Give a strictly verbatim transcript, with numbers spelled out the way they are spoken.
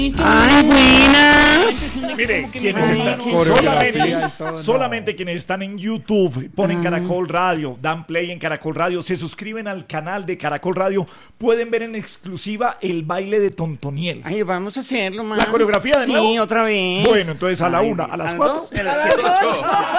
Ay, buenas. Mire, quienes están solamente, solamente quienes están en YouTube, ponen ah. Caracol Radio, dan play en Caracol Radio, se suscriben al canal de Caracol Radio, pueden ver en exclusiva el baile de Tontoniel. Ay, vamos a hacerlo, más. ¿La coreografía de nuevo? Sí, otra vez. Bueno, entonces a la una, a las cuatro. A las siete.